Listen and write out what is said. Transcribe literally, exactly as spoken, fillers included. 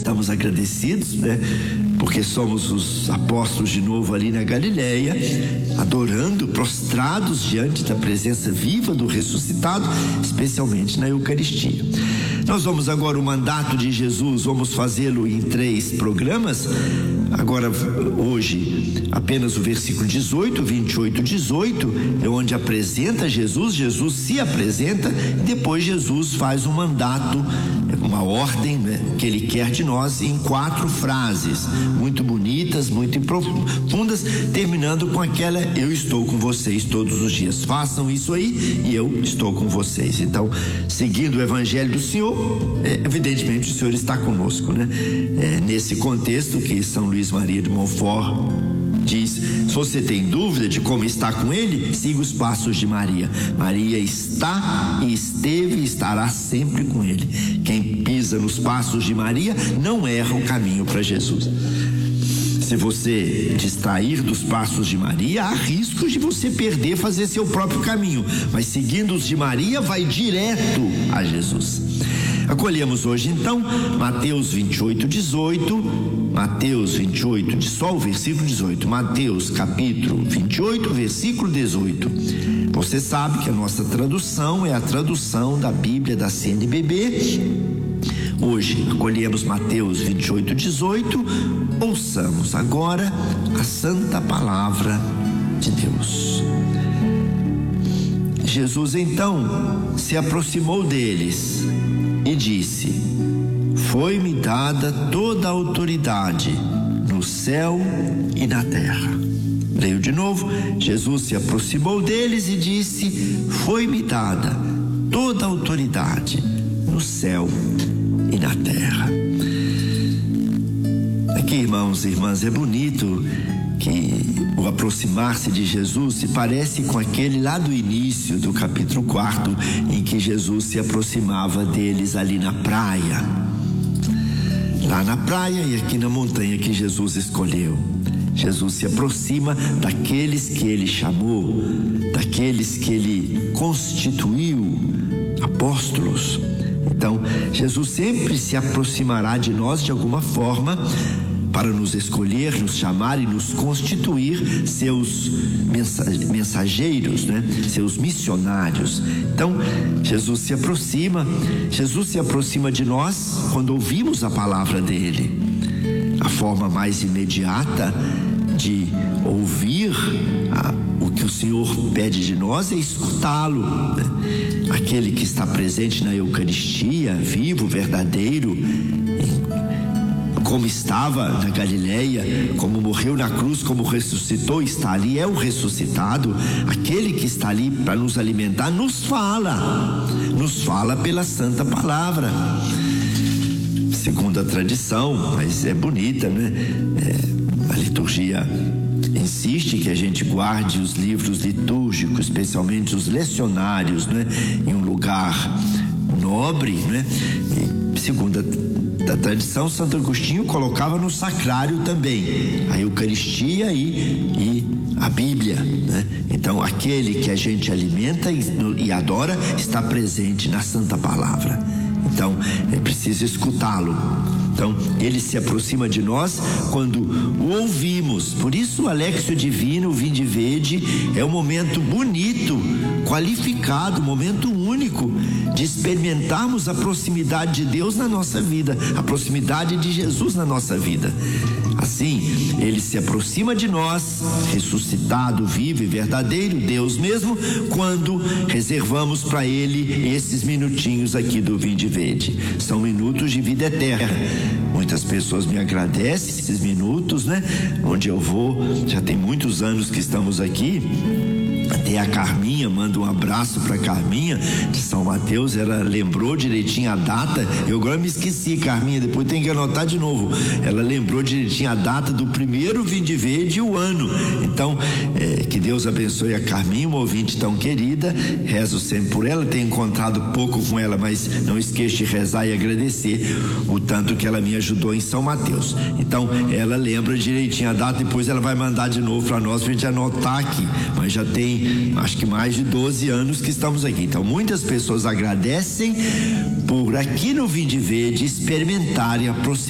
Estamos agradecidos, né? Porque somos os apóstolos de novo ali na Galileia, adorando, prostrados diante da presença viva do ressuscitado, especialmente na Eucaristia. Nós vamos agora, o mandato de Jesus, vamos fazê-lo em três programas. Agora, hoje, apenas o versículo dezoito, vinte e oito, dezoito, é onde apresenta Jesus, Jesus se apresenta, e depois Jesus faz um mandato, uma ordem, né, que ele quer de nós em quatro frases, muito bonitas, muito profundas, terminando com aquela: eu estou com vocês todos os dias, façam isso aí e eu estou com vocês. Então, seguindo o Evangelho do Senhor, é, evidentemente o Senhor está conosco, né? É, nesse contexto que São Luís Maria de Montfort diz: se você tem dúvida de como está com ele, siga os passos de Maria. Maria está e esteve e estará sempre com ele. Quem pisa nos passos de Maria não erra o caminho para Jesus. Se você distrair dos passos de Maria, há riscos de você perder, fazer seu próprio caminho, mas seguindo os de Maria, vai direto a Jesus. Acolhemos hoje então Mateus vinte e oito, dezoito, Mateus vinte e oito, só o versículo dezoito, Mateus capítulo vinte e oito, versículo dezoito. Você sabe que a nossa tradução é a tradução da Bíblia da C N B B. Hoje acolhemos Mateus vinte e oito, dezoito. Ouçamos agora a santa palavra de Deus. Jesus então se aproximou deles e disse: foi-me dada toda a autoridade no céu e na terra. Leio de novo. Jesus se aproximou deles e disse: foi-me dada toda a autoridade no céu e na terra. Aqui, irmãos e irmãs, é bonito que o aproximar-se de Jesus se parece com aquele lá do início do capítulo quarto, em que Jesus se aproximava deles ali na praia. Lá na praia e aqui na montanha que Jesus escolheu. Jesus se aproxima daqueles que ele chamou, daqueles que ele constituiu apóstolos. Então, Jesus sempre se aproximará de nós de alguma forma, para nos escolher, nos chamar e nos constituir seus mensageiros, né? Seus missionários. Então, Jesus se aproxima, Jesus se aproxima de nós quando ouvimos a palavra dele. A forma mais imediata de ouvir a, o que o Senhor pede de nós é escutá-lo, né? Aquele que está presente na Eucaristia, vivo, verdadeiro, como estava na Galileia, como morreu na cruz, como ressuscitou, está ali, é o ressuscitado. Aquele que está ali para nos alimentar, nos fala, nos fala pela santa palavra. Segundo a tradição, mas é bonita, né? É, a liturgia insiste que a gente guarde os livros litúrgicos, especialmente os lecionários, né? Em um lugar nobre, né? E, segundo a da tradição, Santo Agostinho colocava no sacrário também a Eucaristia e, e a Bíblia, né? Então, aquele que a gente alimenta e, e adora está presente na Santa Palavra. Então, é preciso escutá-lo. Então, ele se aproxima de nós quando o ouvimos. Por isso, o Alexio Divino, o Vinde Vede, é um momento bonito, qualificado, momento único de experimentarmos a proximidade de Deus na nossa vida, a proximidade de Jesus na nossa vida. Assim, ele se aproxima de nós, ressuscitado, vivo e verdadeiro, Deus mesmo, quando reservamos para ele esses minutinhos aqui do Vinde Vede. São minutos de vida eterna. Muitas pessoas me agradecem esses minutos, né? Onde eu vou, já tem muitos anos que estamos aqui. Até a Carminha, manda um abraço para Carminha de São Mateus. Ela lembrou direitinho a data. Eu agora me esqueci, Carminha, depois tem que anotar de novo. Ela lembrou direitinho a data do primeiro Vinde Vede e o ano. Então, é, que Deus abençoe a Carminha, uma ouvinte tão querida. Rezo sempre por ela, tenho encontrado pouco com ela, mas não esqueço de rezar e agradecer o tanto que ela me ajudou em São Mateus. Então, ela lembra direitinho a data, depois ela vai mandar de novo para nós, pra gente anotar aqui. Mas já tem acho que mais de doze anos que estamos aqui. Então, muitas pessoas agradecem por aqui no Vinde Vede experimentarem a proximidade